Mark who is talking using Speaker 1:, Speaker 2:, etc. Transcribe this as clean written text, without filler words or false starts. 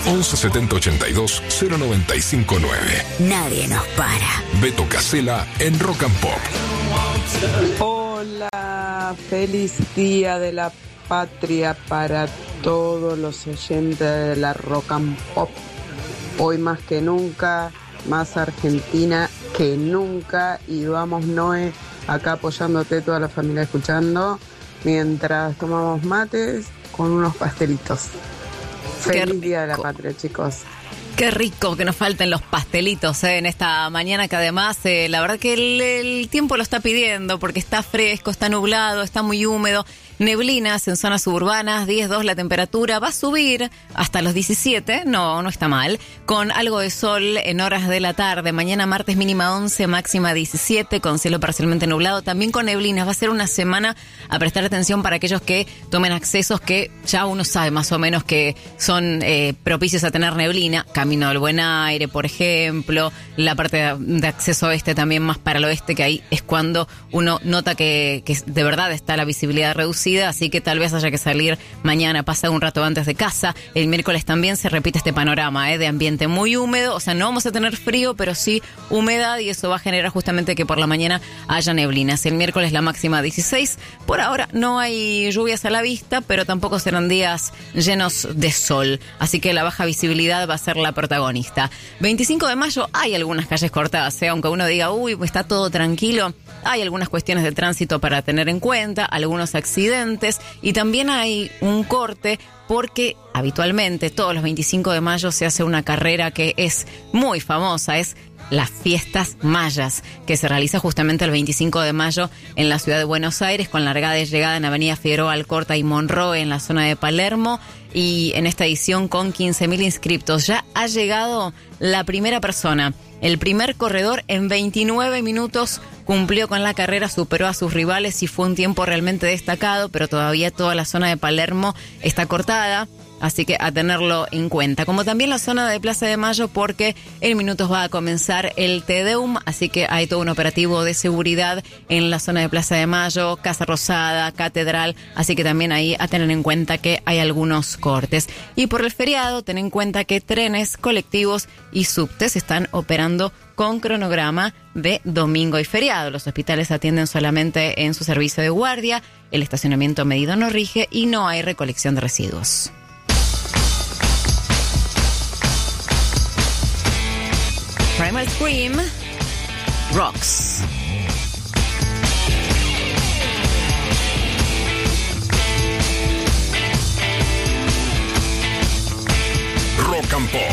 Speaker 1: 11 70 82 0959.
Speaker 2: Nadie nos para.
Speaker 1: Beto Casella en Rock and Pop.
Speaker 3: Hola, feliz Día de la Patria para todos los oyentes de la Rock and Pop. Hoy más que nunca, más Argentina que nunca. Y vamos, Noé, acá apoyándote, toda la familia escuchando, mientras tomamos mates con unos pastelitos. Feliz Día de la Patria, chicos.
Speaker 4: Qué rico que nos falten los pastelitos en esta mañana, que además la verdad que el tiempo lo está pidiendo, porque está fresco, está nublado, está muy húmedo. Neblinas en zonas suburbanas, 10-2 la temperatura, va a subir hasta los 17, no está mal, con algo de sol en horas de la tarde. Mañana martes mínima 11, máxima 17, con cielo parcialmente nublado, también con neblinas. Va a ser una semana a prestar atención para aquellos que tomen accesos que ya uno sabe más o menos que son propicios a tener neblina. Camino del Buen Aire, por ejemplo, la parte de acceso oeste también más para el oeste, que ahí es cuando uno nota que de verdad está la visibilidad reducida. Así que tal vez haya que salir mañana, pasar un rato antes de casa. El miércoles también se repite este panorama de ambiente muy húmedo. O sea, no vamos a tener frío, pero sí humedad, y eso va a generar justamente que por la mañana haya neblinas. El miércoles la máxima 16. Por ahora no hay lluvias a la vista, pero tampoco serán días llenos de sol. Así que la baja visibilidad va a ser la protagonista. 25 de mayo hay algunas calles cortadas, aunque uno diga, uy, está todo tranquilo. Hay algunas cuestiones de tránsito para tener en cuenta, algunos accidentes, y también hay un corte porque habitualmente todos los 25 de mayo se hace una carrera que es muy famosa, es las Fiestas Mayas, que se realiza justamente el 25 de mayo en la ciudad de Buenos Aires, con largada y llegada en Avenida Figueroa Alcorta y Monroe en la zona de Palermo, y en esta edición con 15.000 inscriptos. Ya ha llegado la primera persona. El primer corredor en 29 minutos cumplió con la carrera, superó a sus rivales y fue un tiempo realmente destacado, pero todavía toda la zona de Palermo está cortada. Así que a tenerlo en cuenta, como también la zona de Plaza de Mayo, porque en minutos va a comenzar el Te Deum, así que hay todo un operativo de seguridad en la zona de Plaza de Mayo, Casa Rosada, Catedral, así que también ahí a tener en cuenta que hay algunos cortes. Y por el feriado, ten en cuenta que trenes, colectivos y subtes están operando con cronograma de domingo y feriado. Los hospitales atienden solamente en su servicio de guardia, el estacionamiento medido no rige y no hay recolección de residuos. Primal Scream, Rocks.
Speaker 1: Rock and Pop.